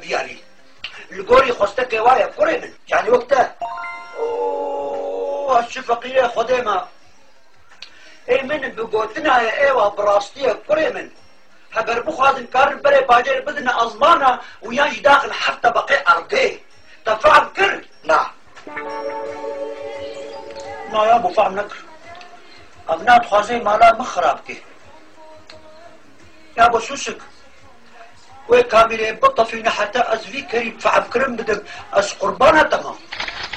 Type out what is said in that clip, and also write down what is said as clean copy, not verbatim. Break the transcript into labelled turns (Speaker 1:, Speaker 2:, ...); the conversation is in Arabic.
Speaker 1: بياني القوري خوستك وايا قري من يعني وقتها اوه هالشفقية خديمة اي من بقوتنا يا ايوه براستية قري من هقر بخوازن كارن بري باجر بدنا ازمانا وياش داخل حتى بقي ارضيه تفعل كر لا ما يا ابو فهم نكر ابنات خوازي مالا مخرابكي يا ابو شوشك وي كاميري بطة فينا حتى ازفي كريم فعب كرم بدك از قربانها تمام